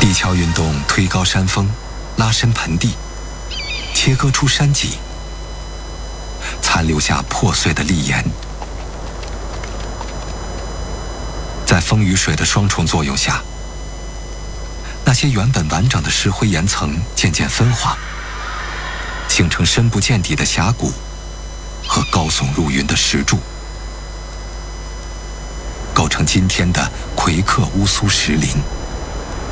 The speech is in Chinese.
地壳运动推高山峰，拉伸盆地，切割出山脊，残留下破碎的砾岩。在风雨水的双重作用下，那些原本完整的石灰岩层渐渐分化，形成深不见底的峡谷和高耸入云的石柱，构成今天的魁克乌苏石林。